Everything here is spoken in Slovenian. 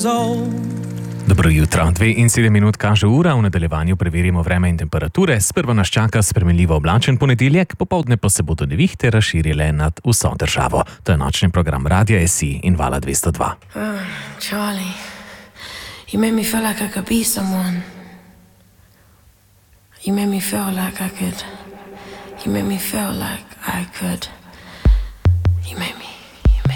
years old. Dobro jutro, 2:07 kaže ura, v nadaljevanju preverimo vreme in temperature. Sprva nas čaka spremenljivo oblačen ponedeljek, popoldne pa se bodo nevihte razširile nad vso državo. To je nočni program Radia SI in Vala 202. Charlie, you made me feel like I could be someone. You made me feel like I could